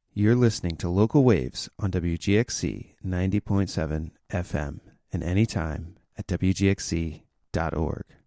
You're listening to Local Waves on WGXC 90.7 FM and anytime at WGXC.org.